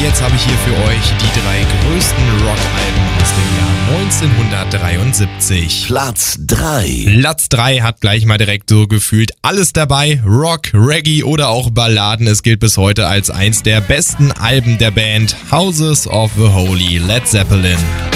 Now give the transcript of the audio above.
jetzt habe ich hier für euch die 3 größten Rockalben aus dem Jahr 1973. Platz 3. Platz 3 hat gleich mal direkt so gefühlt alles dabei. Rock, Reggae oder auch Balladen. Es gilt bis heute als eins der besten Alben der Band Houses of the Holy, Led Zeppelin.